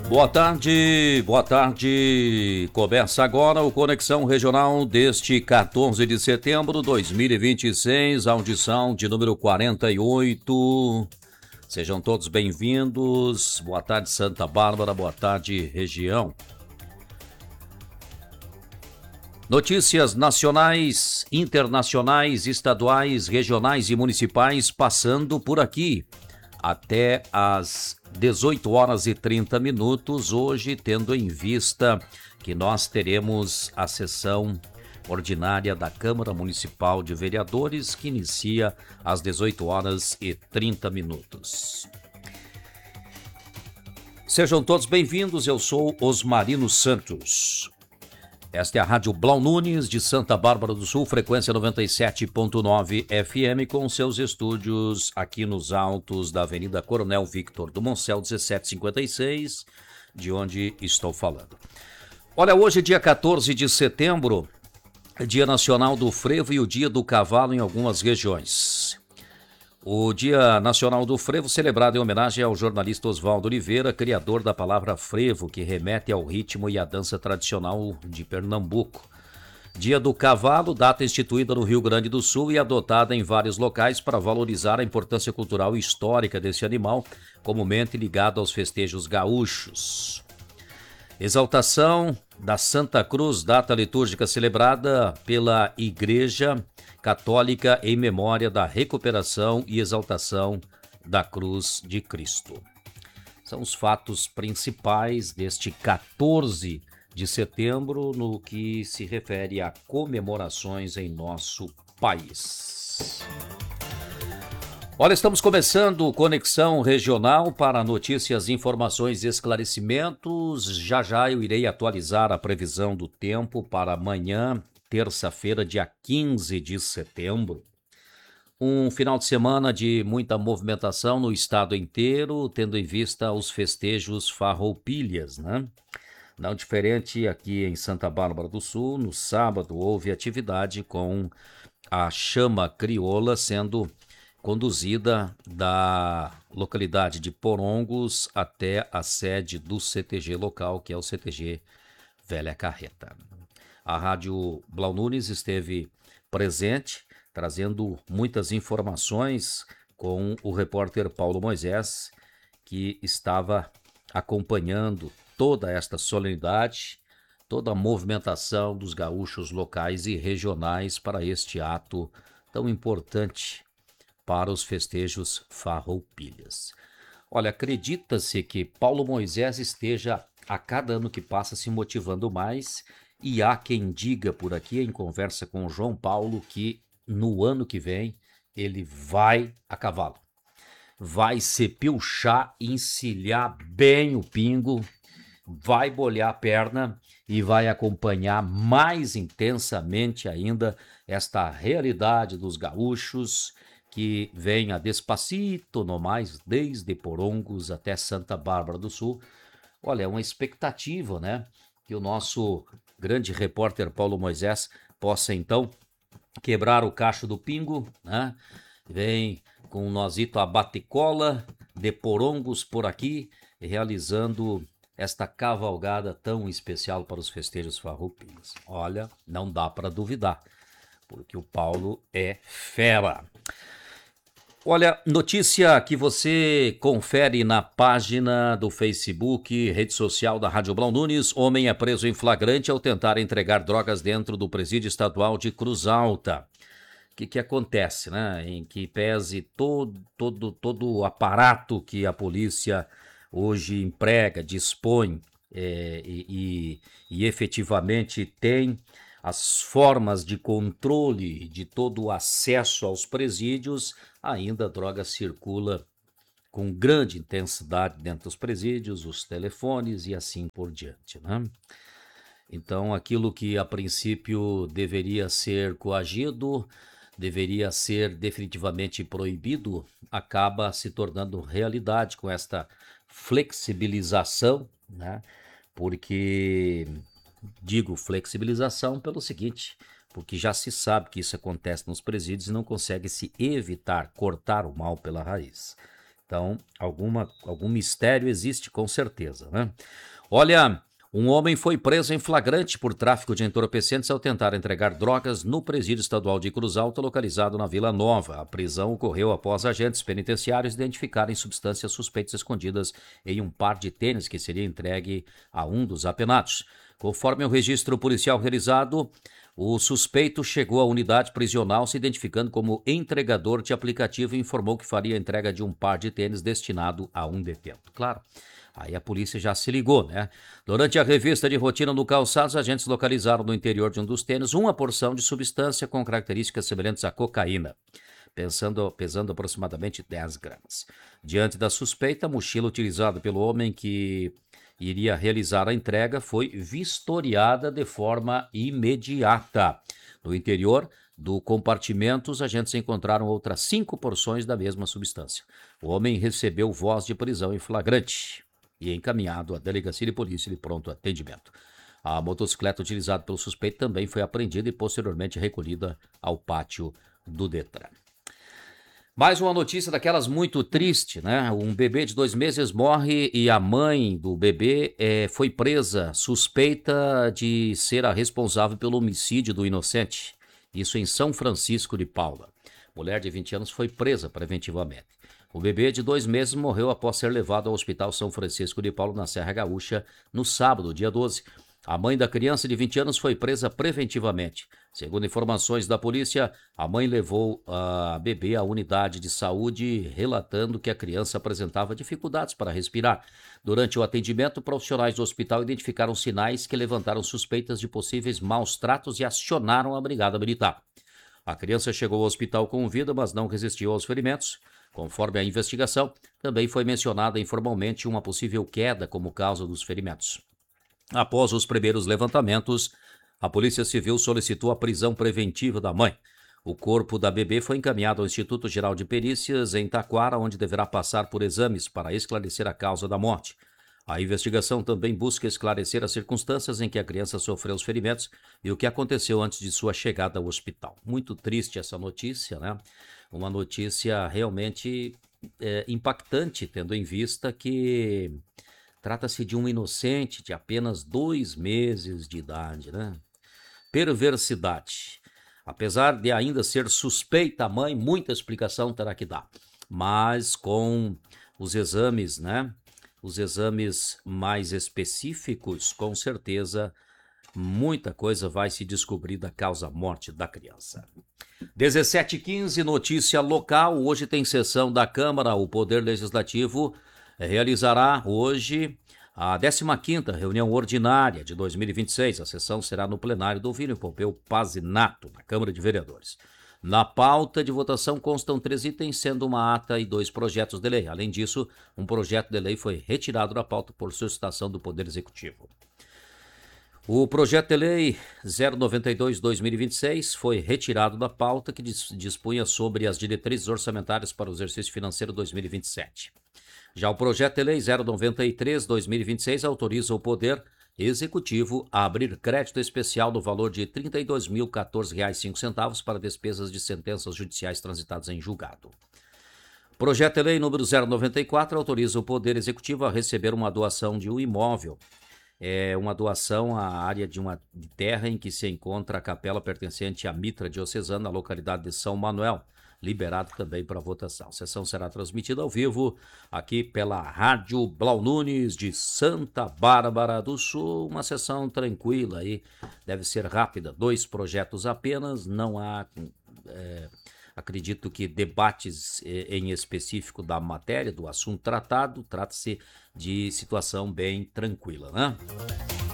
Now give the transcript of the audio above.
Boa tarde, boa tarde. Começa agora o Conexão Regional deste 14 de setembro de 2026, audição de número 48. Sejam todos bem-vindos. Boa tarde, Santa Bárbara, boa tarde, região. Notícias nacionais, internacionais, estaduais, regionais e municipais passando por aqui. Até às 18 horas e 30 minutos, hoje, tendo em vista que nós teremos a sessão ordinária da Câmara Municipal de Vereadores, que inicia às 18 horas e 30 minutos. Sejam todos bem-vindos, eu sou Osmarino Santos. Esta é a Rádio Blau Nunes, de Santa Bárbara do Sul, frequência 97.9 FM, com seus estúdios aqui nos altos da Avenida Coronel Victor do Moncel, 1756, de onde estou falando. Olha, hoje, dia 14 de setembro, é Dia Nacional do Frevo e o Dia do Cavalo em algumas regiões. O Dia Nacional do Frevo, celebrado em homenagem ao jornalista Oswaldo Oliveira, criador da palavra frevo, que remete ao ritmo e à dança tradicional de Pernambuco. Dia do Cavalo, data instituída no Rio Grande do Sul e adotada em vários locais para valorizar a importância cultural e histórica desse animal, comumente ligado aos festejos gaúchos. Exaltação da Santa Cruz, data litúrgica celebrada pela Igreja Católica em memória da recuperação e exaltação da Cruz de Cristo. São os fatos principais deste 14 de setembro no que se refere a comemorações em nosso país. Olha, estamos começando Conexão Regional para notícias, informações e esclarecimentos. Já eu irei atualizar a previsão do tempo para amanhã, terça-feira, dia 15 de setembro. Um final de semana de muita movimentação no estado inteiro, tendo em vista os festejos farroupilhas, né? Não diferente aqui em Santa Bárbara do Sul, no sábado houve atividade com a chama crioula sendo conduzida da localidade de Porongos até a sede do CTG local, que é o CTG Velha Carreta. A Rádio Blau Nunes esteve presente, trazendo muitas informações com o repórter Paulo Moisés, que estava acompanhando toda esta solenidade, toda a movimentação dos gaúchos locais e regionais para este ato tão importante para os festejos farroupilhas. Olha, acredita-se que Paulo Moisés esteja a cada ano que passa se motivando mais, e há quem diga por aqui em conversa com o João Paulo que no ano que vem ele vai a cavalo. Vai se pilchar, encilhar bem o pingo, vai bolhar a perna e vai acompanhar mais intensamente ainda esta realidade dos gaúchos que vem a despacito, no mais, desde Porongos até Santa Bárbara do Sul. Olha, é uma expectativa, né? Que o nosso grande repórter Paulo Moisés possa, então, quebrar o cacho do pingo, né? Vem com o nozito a bate-cola de Porongos por aqui, realizando esta cavalgada tão especial para os festejos farroupilhas. Olha, não dá para duvidar, porque o Paulo é fera. Olha, notícia que você confere na página do Facebook, rede social da Rádio Blau Nunes. Homem é preso em flagrante ao tentar entregar drogas dentro do presídio estadual de Cruz Alta. O que acontece, né? Em que pese todo o aparato que a polícia hoje emprega, dispõe e efetivamente tem as formas de controle de todo o acesso aos presídios, ainda a droga circula com grande intensidade dentro dos presídios, os telefones e assim por diante, né? Então, aquilo que a princípio deveria ser coagido, deveria ser definitivamente proibido, acaba se tornando realidade com esta flexibilização, né? Porque digo flexibilização pelo seguinte, porque já se sabe que isso acontece nos presídios e não consegue se evitar, cortar o mal pela raiz. Então, algum mistério existe com certeza, né? Olha, um homem foi preso em flagrante por tráfico de entorpecentes ao tentar entregar drogas no presídio estadual de Cruz Alta, localizado na Vila Nova. A prisão ocorreu após agentes penitenciários identificarem substâncias suspeitas escondidas em um par de tênis que seria entregue a um dos apenados. Conforme o registro policial realizado, o suspeito chegou à unidade prisional se identificando como entregador de aplicativo e informou que faria a entrega de um par de tênis destinado a um detento. Claro, aí a polícia já se ligou, né? Durante a revista de rotina no calçado, os agentes localizaram no interior de um dos tênis uma porção de substância com características semelhantes à cocaína, pesando aproximadamente 10 gramas. Diante da suspeita, a mochila utilizada pelo homem que iria realizar a entrega foi vistoriada de forma imediata. No interior do compartimento, os agentes encontraram outras 5 porções da mesma substância. O homem recebeu voz de prisão em flagrante e encaminhado à delegacia de polícia de pronto atendimento. A motocicleta utilizada pelo suspeito também foi apreendida e posteriormente recolhida ao pátio do Detran. Mais uma notícia daquelas muito triste, né? Um bebê de 2 meses morre e a mãe do bebê foi presa, suspeita de ser a responsável pelo homicídio do inocente. Isso em São Francisco de Paula. Mulher de 20 anos foi presa preventivamente. O bebê de 2 meses morreu após ser levado ao Hospital São Francisco de Paula, na Serra Gaúcha, no sábado, dia 12. A mãe da criança de 20 anos foi presa preventivamente. Segundo informações da polícia, a mãe levou a bebê à unidade de saúde, relatando que a criança apresentava dificuldades para respirar. Durante o atendimento, profissionais do hospital identificaram sinais que levantaram suspeitas de possíveis maus tratos e acionaram a brigada militar. A criança chegou ao hospital com vida, mas não resistiu aos ferimentos. Conforme a investigação, também foi mencionada informalmente uma possível queda como causa dos ferimentos. Após os primeiros levantamentos, a Polícia Civil solicitou a prisão preventiva da mãe. O corpo da bebê foi encaminhado ao Instituto Geral de Perícias, em Taquara, onde deverá passar por exames para esclarecer a causa da morte. A investigação também busca esclarecer as circunstâncias em que a criança sofreu os ferimentos e o que aconteceu antes de sua chegada ao hospital. Muito triste essa notícia, né? Uma notícia realmente impactante, tendo em vista que trata-se de um inocente de apenas 2 meses de idade, né? Perversidade. Apesar de ainda ser suspeita a mãe, muita explicação terá que dar. Mas com os exames, né? Os exames mais específicos, com certeza, muita coisa vai se descobrir da causa-morte da criança. 17h15, notícia local. Hoje tem sessão da Câmara. O Poder Legislativo realizará hoje a 15ª reunião ordinária de 2026. A sessão será no plenário do Ovílio Pompeu Pazinato, na Câmara de Vereadores. Na pauta de votação constam 3 itens, sendo uma ata e 2 projetos de lei. Além disso, um projeto de lei foi retirado da pauta por solicitação do Poder Executivo. O projeto de lei 092/2026 foi retirado da pauta, que dispunha sobre as diretrizes orçamentárias para o exercício financeiro 2027. Já o projeto de lei 093/2026 autoriza o Poder Executivo a abrir crédito especial no valor de R$ 32.014,05 para despesas de sentenças judiciais transitadas em julgado. O projeto de lei número 094 autoriza o Poder Executivo a receber uma doação de um imóvel. É uma doação à área de terra em que se encontra a capela pertencente à Mitra Diocesana, na localidade de São Manuel, liberado também para votação. A sessão será transmitida ao vivo aqui pela Rádio Blau Nunes de Santa Bárbara do Sul. Uma sessão tranquila aí, deve ser rápida. 2 projetos apenas, não há... acredito que debates em específico da matéria, do assunto tratado, trata-se de situação bem tranquila, né?